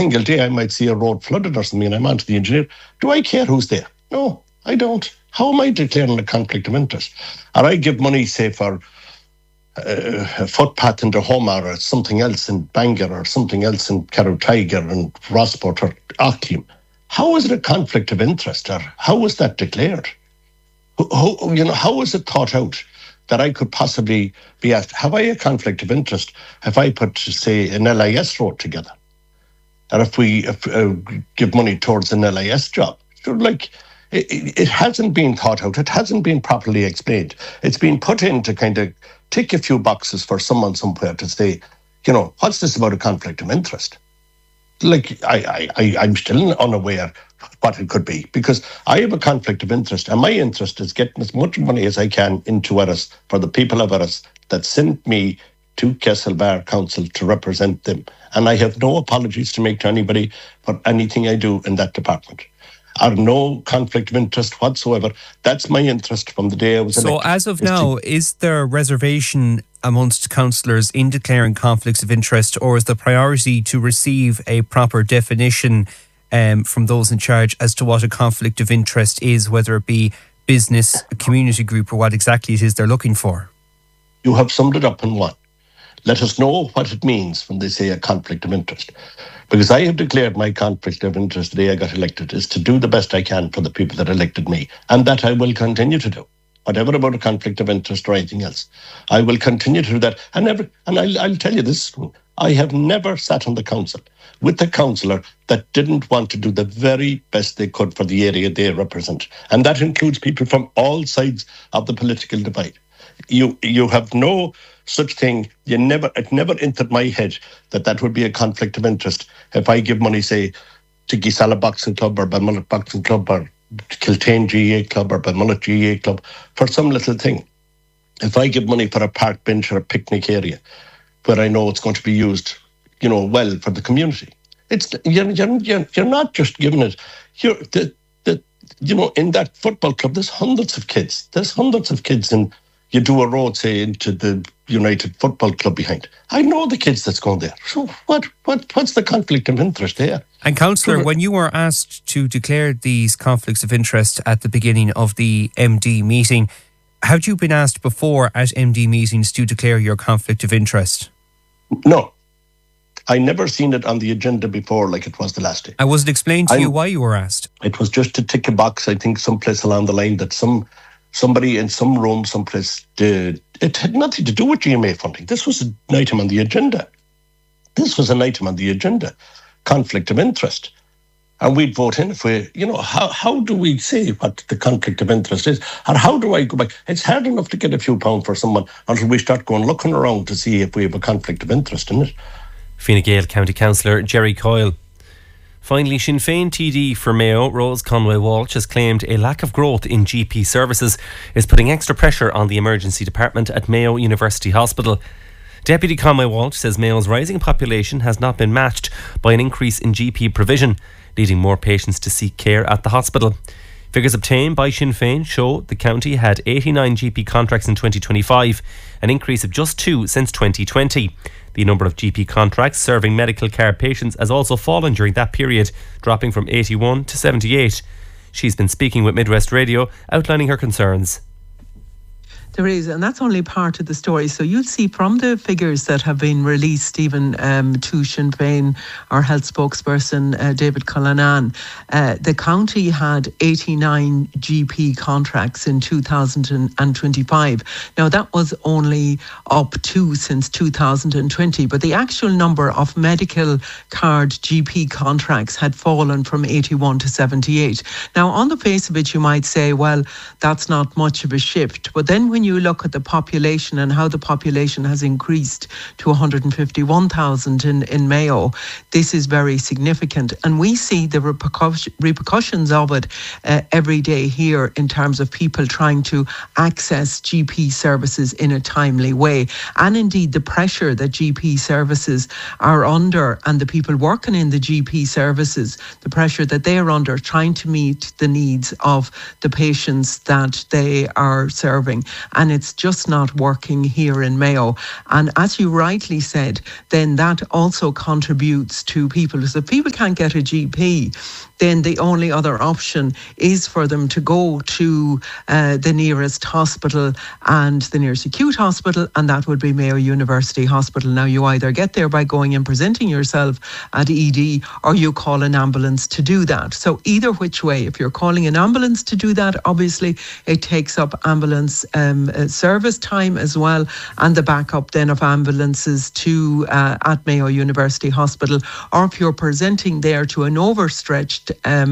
single day I might see a road flooded or something and I'm onto the engineer. Do I care who's there? No, I don't. How am I declaring a conflict of interest? Or I give money, say, for a footpath in the Homa or something else in Bangor or something else in Carrowtiger and Rossport or Auckland. How is it a conflict of interest, or how was that declared? How was it thought out that I could possibly be asked, have I a conflict of interest if I put, say, an LIS road together? Or if we give money towards an LIS job? It hasn't been thought out. It hasn't been properly explained. It's been put in to kind of tick a few boxes for someone somewhere to say, what's this about a conflict of interest? I'm still unaware what it could be, because I have a conflict of interest, and my interest is getting as much money as I can into Erris for the people of Erris that sent me to Castlebar Council to represent them. And I have no apologies to make to anybody for anything I do in that department. Or no conflict of interest whatsoever. That's my interest from the day I was elected. So as of now, is there reservation amongst councillors in declaring conflicts of interest, or is the priority to receive a proper definition from those in charge as to what a conflict of interest is, whether it be business, a community group, or what exactly it is they're looking for? You have summed it up in one. Let us know what it means when they say a conflict of interest. Because I have declared my conflict of interest the day I got elected is to do the best I can for the people that elected me. And that I will continue to do. Whatever about a conflict of interest or anything else. I will continue to do that. And I'll tell you this, I have never sat on the council with a councillor that didn't want to do the very best they could for the area they represent. And that includes people from all sides of the political divide. You have no such thing. It never entered my head that would be a conflict of interest if I give money, say, to Gisala Boxing Club or Balmullet Boxing Club or Kiltane GA Club or Balmullet GA Club for some little thing. If I give money for a park bench or a picnic area where I know it's going to be used, well for the community, you're not just giving it. In that football club, there's hundreds of kids. And you do a road, say, into the United Football Club behind. I know the kids that's going there. So what's the conflict of interest there? And Councillor, when you were asked to declare these conflicts of interest at the beginning of the MD meeting, had you been asked before at MD meetings to declare your conflict of interest? No. I never seen it on the agenda before like it was the last day. And was it explained to you why you were asked? It was just to tick a box, I think, someplace along the line that somebody in some room someplace did. It had nothing to do with GMA funding. This was an item on the agenda. Conflict of interest. And we'd vote in if we, how do we say what the conflict of interest is? Or how do I go back? It's hard enough to get a few pounds for someone until we start looking around to see if we have a conflict of interest in it. Fine Gael County Councillor Jerry Coyle. Finally, Sinn Féin TD for Mayo, Rose Conway-Walsh, has claimed a lack of growth in GP services is putting extra pressure on the emergency department at Mayo University Hospital. Deputy Conway-Walsh says Mayo's rising population has not been matched by an increase in GP provision, leading more patients to seek care at the hospital. Figures obtained by Sinn Féin show the county had 89 GP contracts in 2025, an increase of just 2 since 2020. The number of GP contracts serving medical care patients has also fallen during that period, dropping from 81 to 78. She's been speaking with Midwest Radio, outlining her concerns. There is, and that's only part of the story. So you'll see from the figures that have been released, even to Sinn Féin, our health spokesperson, David Cullinan, the county had 89 GP contracts in 2025. Now, that was only up 2 since 2020, but the actual number of medical card GP contracts had fallen from 81 to 78. Now, on the face of it, you might say, well, that's not much of a shift. But then when you look at the population and how the population has increased to 151,000 in Mayo, this is very significant. And we see the repercussions of it every day here in terms of people trying to access GP services in a timely way. And indeed, the pressure that GP services are under and the people working in the GP services, the pressure that they are under trying to meet the needs of the patients that they are serving. and it's just not working here in Mayo. And as you rightly said, then that also contributes to people. So if people can't get a GP, then the only other option is for them to go to the nearest hospital and the nearest acute hospital, and that would be Mayo University Hospital. Now, you either get there by going and presenting yourself at ED, or you call an ambulance to do that. So either which way, if you're calling an ambulance to do that, obviously it takes up ambulance service time as well, and the backup then of ambulances to at Mayo University Hospital. Or if you're presenting there to an overstretched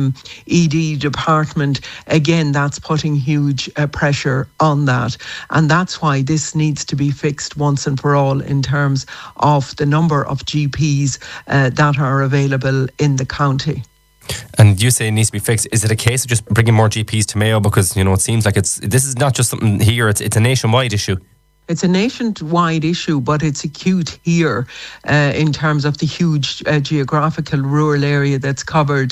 ED department, again, that's putting huge pressure on that. And that's why this needs to be fixed once and for all in terms of the number of GPs that are available in the county. And you say it needs to be fixed. Is it a case of just bringing more GPs to Mayo? Because, it seems like this is not just something here, it's a nationwide issue. It's a nationwide issue, but it's acute here in terms of the huge geographical rural area that's covered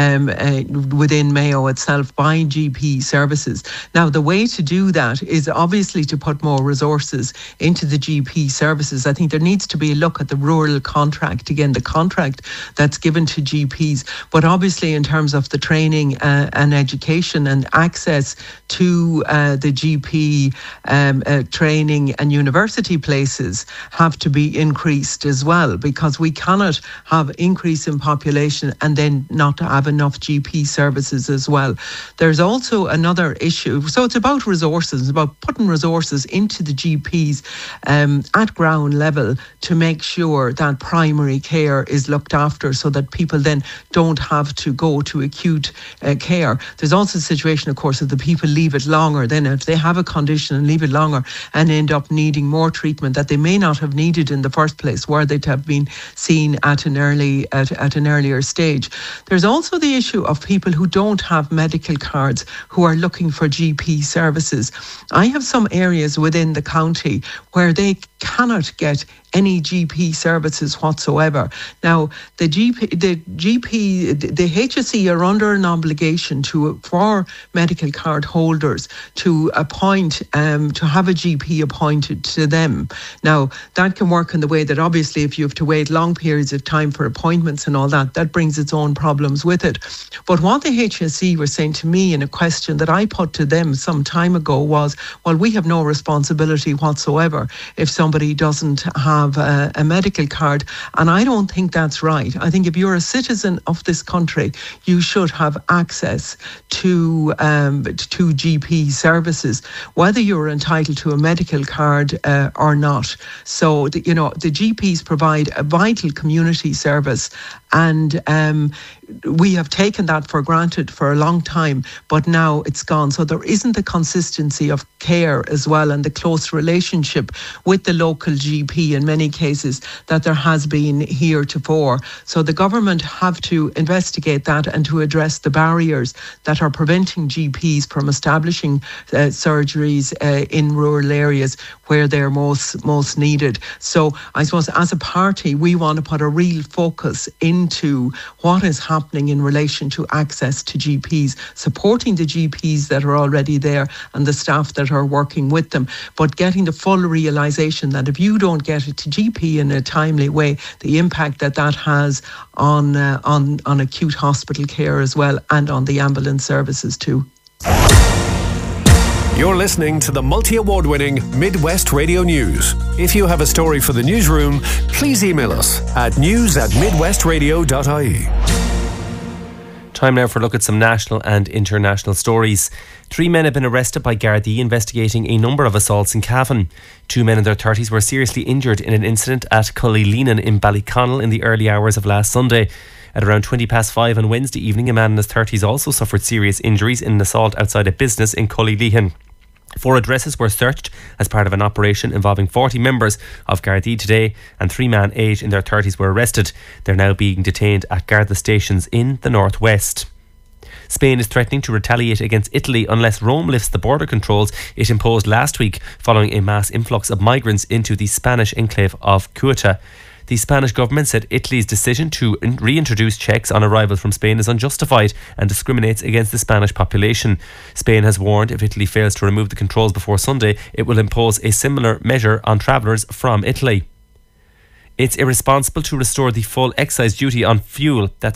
within Mayo itself by GP services. Now, the way to do that is obviously to put more resources into the GP services. I think there needs to be a look at the rural contract, again, the contract that's given to GPs, but obviously in terms of the training and education and access to the GP training and university places have to be increased as well, because we cannot have increase in population and then not have enough GP services as well. There's also another issue. So it's about resources, it's about putting resources into the GPs at ground level to make sure that primary care is looked after, so that people then don't have to go to acute care. There's also a situation, of course, that the people leave it longer. Then if they have a condition and leave it longer and end up needing more treatment that they may not have needed in the first place, where they'd have been seen at an earlier stage. There's also the issue of people who don't have medical cards who are looking for GP services. I have some areas within the county where they cannot get any GP services whatsoever. Now, the HSE are under an obligation for medical card holders to appoint, to have a GP appointed to them. Now, that can work in the way that obviously if you have to wait long periods of time for appointments and all that, that brings its own problems with it. But what the HSE were saying to me in a question that I put to them some time ago was, well, we have no responsibility whatsoever if somebody doesn't have a medical card. And I don't think that's right. I think if you're a citizen of this country, you should have access to GP services, whether you're entitled to a medical card or not. So, the GPs provide a vital community service, and we have taken that for granted for a long time, but now it's gone. So there isn't the consistency of care as well, and the close relationship with the local GP in many cases that there has been heretofore. So the government have to investigate that and to address the barriers that are preventing GPs from establishing surgeries in rural areas where they're most needed. So I suppose as a party, we want to put a real focus into what is happening in relation to access to GPs, supporting the GPs that are already there and the staff that are working with them, but getting the full realisation that if you don't get it to GP in a timely way, the impact that has on acute hospital care as well, and on the ambulance services too. You're listening to the multi-award-winning Midwest Radio News. If you have a story for the newsroom, please email us at news@midwestradio.ie. Time now for a look at some national and international stories. 3 men have been arrested by Gardaí investigating a number of assaults in Cavan. 2 men in their 30s were seriously injured in an incident at Cullyleanan in Ballyconnell in the early hours of last Sunday. At around 5:20 on Wednesday evening, a man in his 30s also suffered serious injuries in an assault outside a business in Cullyleanan. 4 addresses were searched as part of an operation involving 40 members of Gardaí today, and 3 men aged in their 30s were arrested. They're now being detained at Garda stations in the northwest. Spain is threatening to retaliate against Italy unless Rome lifts the border controls it imposed last week following a mass influx of migrants into the Spanish enclave of Ceuta. The Spanish government said Italy's decision to reintroduce checks on arrival from Spain is unjustified and discriminates against the Spanish population. Spain has warned if Italy fails to remove the controls before Sunday, it will impose a similar measure on travellers from Italy. It's irresponsible to restore the full excise duty on fuel that's